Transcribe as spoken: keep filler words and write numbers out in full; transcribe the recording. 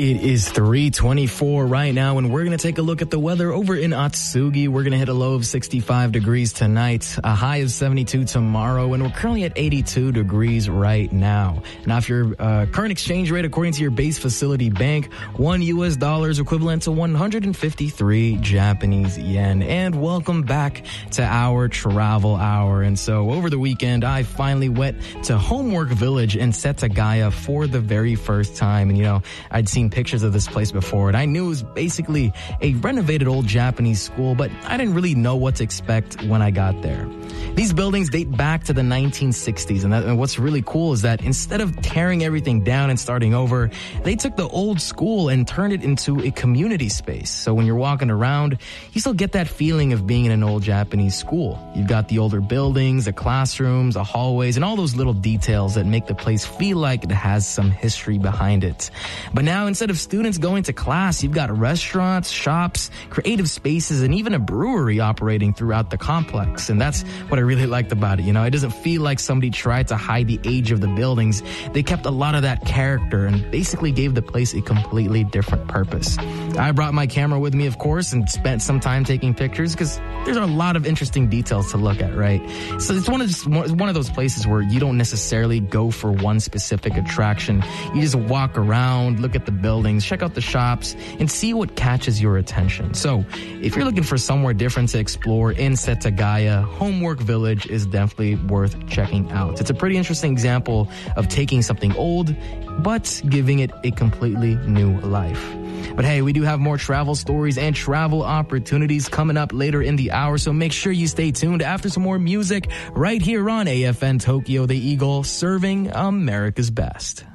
It is three twenty-four right now, and we're going to take a look at the weather over in Atsugi. We're going to hit a low of sixty-five degrees tonight, a high of seventy-two tomorrow, and we're currently at eighty-two degrees right now. Now, if your uh, current exchange rate, according to your base facility bank, one U S dollar is equivalent to one hundred fifty-three Japanese yen. And welcome back to our travel hour. And so over the weekend, I finally went to Homework Village in Setagaya for the very first time. And, you know, I'd seen pictures of this place before, and I knew it was basically a renovated old Japanese school, but I didn't really know what to expect when I got there. These buildings date back to the nineteen sixties, and, that, and what's really cool is that instead of tearing everything down and starting over, they took the old school and turned it into a community space. So when you're walking around, you still get that feeling of being in an old Japanese school. You've got the older buildings, the classrooms, the hallways, and all those little details that make the place feel like it has some history behind it. But now, instead of students going to class, you've got restaurants, shops, creative spaces, and even a brewery operating throughout the complex. And that's what I really liked about it. You know, it doesn't feel like somebody tried to hide the age of the buildings. They kept a lot of that character and basically gave the place a completely different purpose. I brought my camera with me, of course, and spent some time taking pictures because there's a lot of interesting details to look at, right? So it's one of just one of those places where you don't necessarily go for one specific attraction. You just walk around, look at the buildings, check out the shops, and see what catches your attention. So if you're looking for somewhere different to explore in Setagaya, Homework Village is definitely worth checking out. It's a pretty interesting example of taking something old, but giving it a completely new life. But hey, we do have more travel stories and travel opportunities coming up later in the hour, so make sure you stay tuned after some more music right here on A F N Tokyo the Eagle, serving America's best.